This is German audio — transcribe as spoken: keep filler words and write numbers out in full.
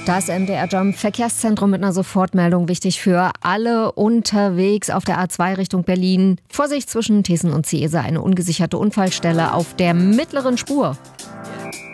Das M D R-Jump Verkehrszentrum mit einer Sofortmeldung, wichtig für alle unterwegs auf der A zwei Richtung Berlin. Vorsicht zwischen Thesen und Ciesa, eine ungesicherte Unfallstelle auf der mittleren Spur.